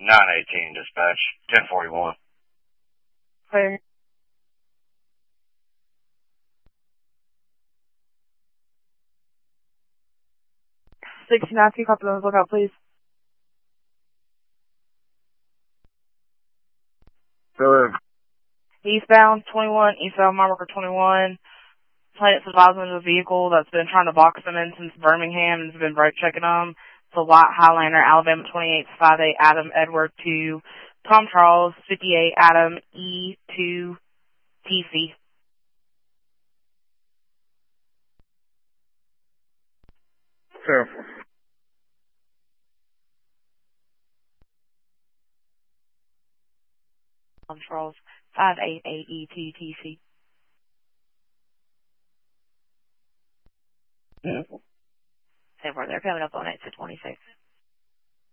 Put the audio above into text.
918 dispatch, 1041. Clear. 69, can you copy on the lookout, please? Hello. Eastbound 21, eastbound mile marker 21. Planet's advisement of a vehicle that's been trying to box them in since Birmingham and has been brake checking them. It's a white Highlander, Alabama 2858 Adam Edward to Tom Charles 58 Adam E2 TC. Sure. Tom Charles 588 E2 TC. Yeah. Say where they're coming up on exit 26.